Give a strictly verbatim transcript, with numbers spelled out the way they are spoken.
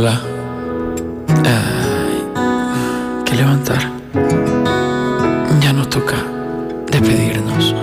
sola hay que levantar. Ya nos toca despedirnos.